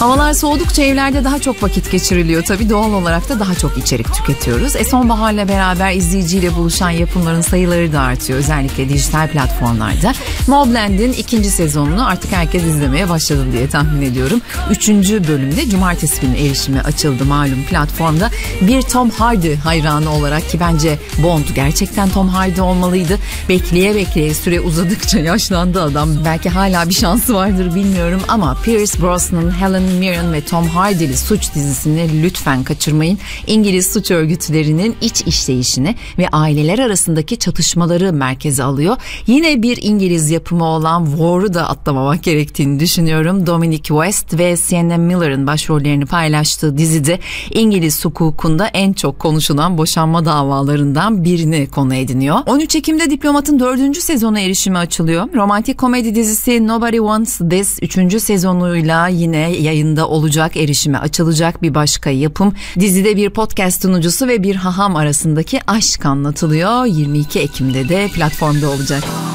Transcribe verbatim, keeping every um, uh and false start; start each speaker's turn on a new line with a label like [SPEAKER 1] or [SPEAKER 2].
[SPEAKER 1] Havalar soğudukça evlerde daha çok vakit geçiriliyor tabii. Doğal olarak da daha çok içerik tüketiyoruz. E sonbaharla beraber izleyiciyle buluşan yapımların sayıları da artıyor. Özellikle dijital platformlarda. Mobland'in ikinci sezonunu artık herkes izlemeye başladı diye tahmin ediyorum. Üçüncü bölümde cumartesi günü erişime açıldı malum platformda. Bir Tom Hardy hayranı olarak, ki bence Bond gerçekten Tom Hardy olmalıydı. Bekleye bekleye süre uzadıkça yaşlandı adam. Belki hala bir şansı vardır bilmiyorum ama Pierce Brosnan, Helen Mirren ve Tom Hardy'li Suç dizisini lütfen kaçırmayın. İngiliz suç örgütlerinin iç işleyişini ve aileler arasındaki çatışmaları merkeze alıyor. Yine bir İngiliz yapımı olan War'u da atlamamak gerektiğini düşünüyorum. Dominic West ve Sienna Miller'ın başrollerini paylaştığı dizide İngiliz hukukunda en çok konuşulan boşanma davalarından birini konu ediniyor. on üç Ekim'de Diplomat'ın dördüncü sezonu erişime açılıyor. Romantik komedi dizisi Nobody Wants This üçüncü sezonuyla yine yayında olacak, erişime açılacak bir başka yapım. Dizide bir podcast sunucusu ve bir haham arasındaki aşk anlatılıyor. yirmi iki Ekim'de de platformda olacak.